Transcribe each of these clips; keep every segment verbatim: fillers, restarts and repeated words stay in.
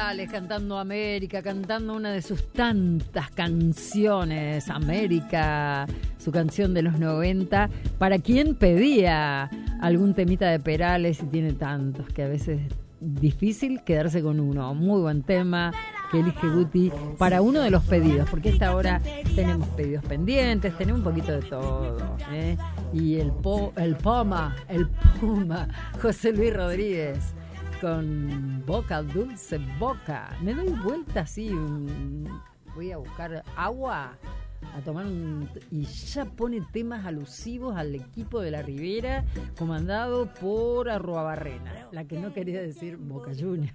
Perales cantando América, cantando una de sus tantas canciones, América, su canción de los noventa. ¿Para quién pedía algún temita de Perales? Y tiene tantos que a veces es difícil quedarse con uno. Muy buen tema que elige Guti para uno de los pedidos, porque a esta hora tenemos pedidos pendientes, tenemos un poquito de todo, ¿eh? Y el, po, el Poma, el Puma, José Luis Rodríguez, con Boca Dulce Boca. Me doy vuelta así, un, voy a buscar agua, a tomar un, y ya pone temas alusivos al equipo de la Ribera, comandado por Arruabarrena, la que no quería decir Boca Juniors.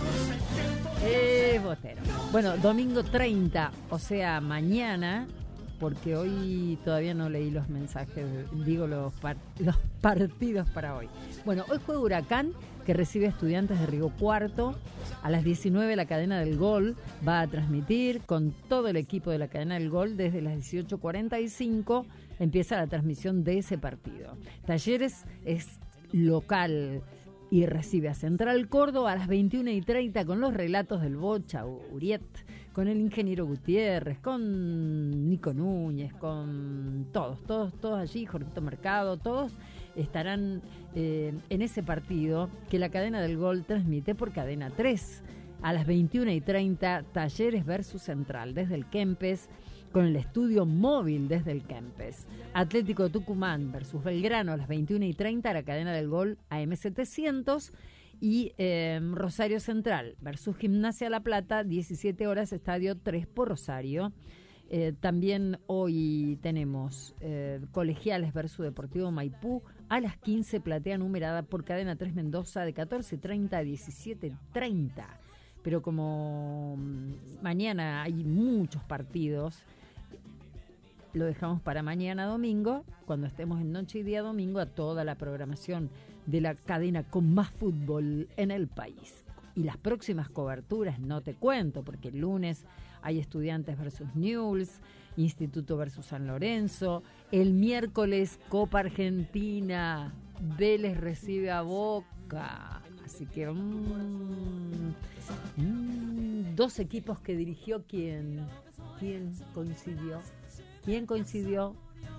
Es bostero. Bueno, domingo treinta, o sea, mañana, porque hoy todavía no leí los mensajes, digo los, par, los partidos para hoy. Bueno, hoy juega Huracán, que recibe a Estudiantes de Río Cuarto. A las diecinueve la cadena del Gol va a transmitir con todo el equipo de la cadena del Gol. Desde las dieciocho cuarenta y cinco empieza la transmisión de ese partido. Talleres es local y recibe a Central Córdoba a las veintiuna y treinta con los relatos del Bocha Uriet, con el ingeniero Gutiérrez, con Nico Núñez, con todos, todos, todos allí, Jorgito Mercado, todos estarán eh, en ese partido que la cadena del Gol transmite por Cadena tres. A las veintiuna y treinta, Talleres versus Central, desde el Kempes, con el estudio móvil desde el Kempes. Atlético Tucumán versus Belgrano a las veintiuna y treinta, la cadena del Gol A M setecientos. Y eh, Rosario Central versus Gimnasia La Plata, diecisiete horas, Estadio tres por Rosario. Eh, también hoy tenemos eh, Colegiales versus Deportivo Maipú a las quince, platea numerada por Cadena tres Mendoza de catorce treinta a diecisiete treinta. Pero como mañana hay muchos partidos, lo dejamos para mañana domingo, cuando estemos en Noche y Día Domingo, a toda la programación de la cadena con más fútbol en el país. Y las próximas coberturas no te cuento, porque el lunes hay Estudiantes versus Newell's, Instituto versus San Lorenzo. El miércoles Copa Argentina, Vélez recibe a Boca. Así que mmm, mmm, dos equipos que dirigió quien, quién coincidió. ¿Quién coincidió?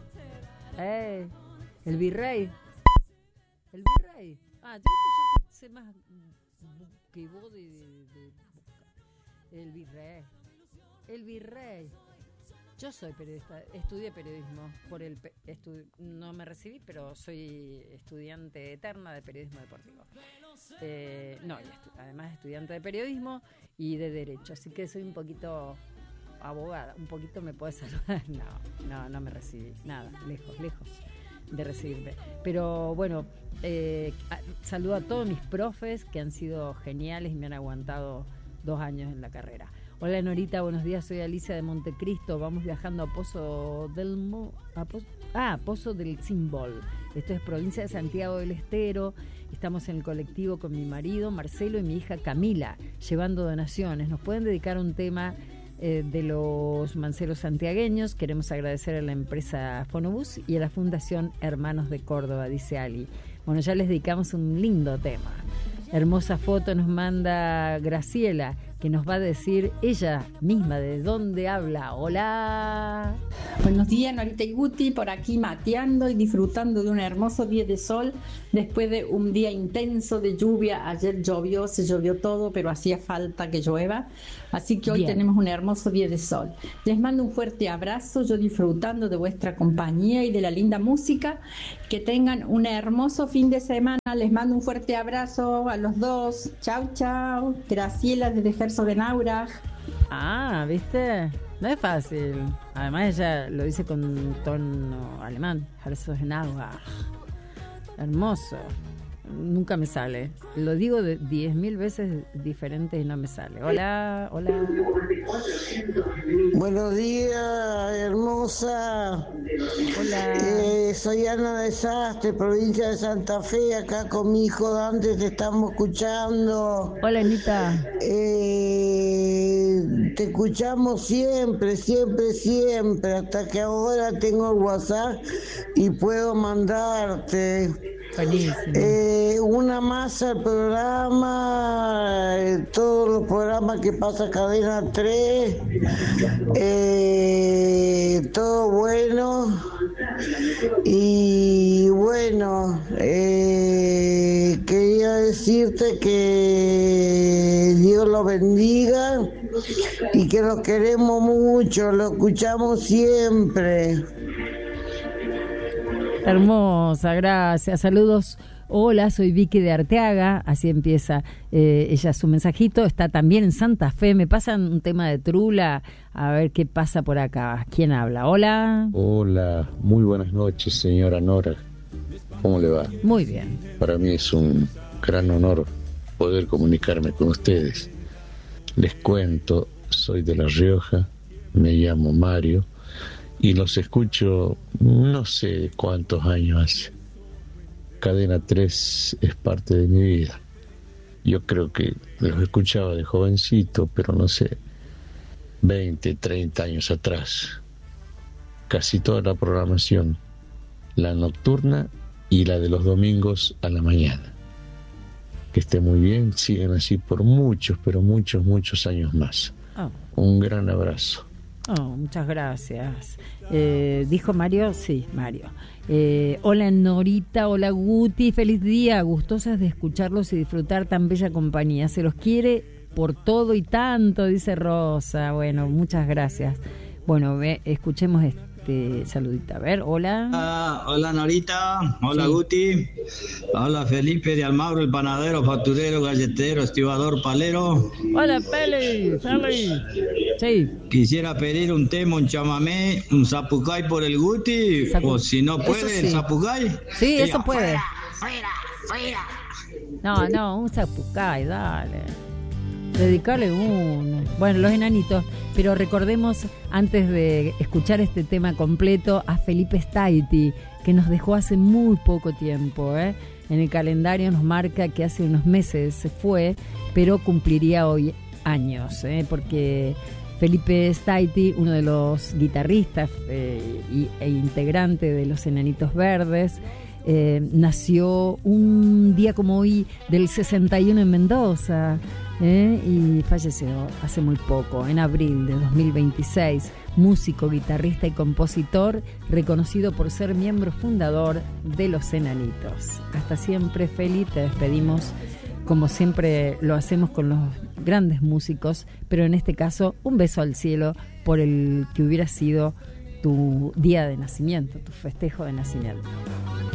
Eh, el Virrey. El Virrey. Ah, yo, yo sé más que vos de, de, de el Virrey. El Virrey. Yo soy periodista, estudié periodismo por el estu, no me recibí, pero soy estudiante eterna de periodismo deportivo. Eh, no, y estu, además estudiante de periodismo y de derecho, así que soy un poquito abogada, un poquito me puede saludar. No, no, no me recibí, nada, lejos, lejos de recibirme. Pero bueno, eh, a, saludo a todos mis profes que han sido geniales y me han aguantado dos años en la carrera. Hola Norita, buenos días, soy Alicia de Montecristo, vamos viajando a Pozo del Mo, a Pozo, ah, Pozo del Cimbol. Esto es provincia de Santiago del Estero. Estamos en el colectivo con mi marido Marcelo y mi hija Camila, llevando donaciones. Nos pueden dedicar un tema eh, de los manceros santiagueños. Queremos agradecer a la empresa Fonobús y a la Fundación Hermanos de Córdoba, dice Ali. Bueno, ya les dedicamos un lindo tema. Hermosa foto nos manda Graciela, que nos va a decir ella misma de dónde habla. Hola. Buenos días, Norita y Guti, por aquí mateando y disfrutando de un hermoso día de sol después de un día intenso de lluvia. Ayer llovió, se llovió todo, pero hacía falta que llueva. Así que hoy Bien. tenemos un hermoso día de sol. Les mando un fuerte abrazo, yo disfrutando de vuestra compañía y de la linda música. Que tengan un hermoso fin de semana. Les mando un fuerte abrazo a los dos. Chau, chau. Graciela desde Herzogenaurach. Ah, ¿viste? No es fácil. Además ella lo dice con tono alemán. Herzogenaurach. Hermoso. Nunca me sale. Lo digo de diez mil veces diferentes y no me sale. Hola, hola. Buenos días, hermosa. Hola. Eh, soy Ana de Sastre, provincia de Santa Fe. Acá con mi hijo Dante te estamos escuchando. Hola, Anita. Eh, te escuchamos siempre, siempre, siempre. Hasta que ahora tengo el WhatsApp y puedo mandarte. Buenísimo. Eh, una más al programa, todos los programas que pasa Cadena tres, eh, todo bueno, y bueno, eh, quería decirte que Dios los bendiga y que los queremos mucho, lo escuchamos siempre. Hermosa, gracias. Saludos. Hola, soy Vicky de Arteaga. Así empieza eh, ella su mensajito. Está también en Santa Fe. Me pasan un tema de Trula. A ver qué pasa por acá. ¿Quién habla? Hola. Hola, muy buenas noches, señora Nora. ¿Cómo le va? Muy bien. Para mí es un gran honor poder comunicarme con ustedes. Les cuento, soy de La Rioja, me llamo Mario y los escucho no sé cuántos años hace. Cadena tres es parte de mi vida. Yo creo que los escuchaba de jovencito, pero no sé, veinte, treinta años atrás. Casi toda la programación, la nocturna y la de los domingos a la mañana. Que esté muy bien, sigan así por muchos, pero muchos, muchos años más. Oh. Un gran abrazo. Oh, muchas gracias. Eh, ¿Dijo Mario? Sí, Mario. Eh, hola Norita, hola Guti, feliz día, gustosas de escucharlos y disfrutar tan bella compañía. Se los quiere por todo y tanto, dice Rosa. Bueno, muchas gracias. Bueno, ve, escuchemos este saludito. A ver, hola. Ah, hola Norita, hola Sí. Guti, hola Felipe de Almagro, el panadero, facturero, galletero, estibador, palero. Hola, Peli, Peli. Sí. Quisiera pedir un tema, un chamamé, un zapucay por el Guti, Zapu- o si no eso puede, sí. el zapucay. Sí, diga, eso puede. Fuera, fuera. No, no, un zapucay, dale. Dedicarle uno. Bueno, los enanitos. Pero recordemos, antes de escuchar este tema completo, a Felipe Staiti, que nos dejó hace muy poco tiempo, ¿eh? En el calendario nos marca que hace unos meses se fue, pero cumpliría hoy años, ¿eh? Porque Felipe Staiti, uno de los guitarristas eh, y, e integrante de los Enanitos Verdes, eh, nació un día como hoy del sesenta y uno en Mendoza, ¿eh? Y falleció hace muy poco, en abril de dos mil veintiséis. Músico, guitarrista y compositor, reconocido por ser miembro fundador de los Enanitos. Hasta siempre, Feli, te despedimos como siempre lo hacemos con los grandes músicos, pero en este caso un beso al cielo por el que hubiera sido tu día de nacimiento, tu festejo de nacimiento.